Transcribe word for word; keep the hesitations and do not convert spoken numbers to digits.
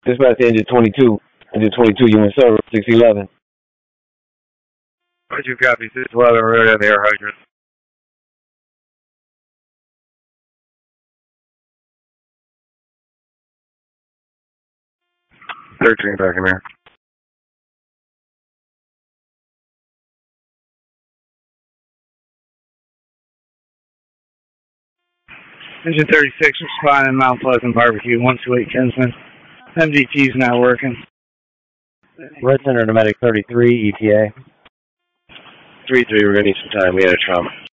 Dispatch to engine twenty-two. Engine twenty-two, you in service, six eleven. Would you copy six eleven, right on the air hydrant? thirteen back in there. Engine thirty-six, responding Mount Pleasant Barbecue, one two eight Kinsman. M D T's not working. Red Center to Medic thirty-three, E T A. three three, we're going to need some time. We had a trauma.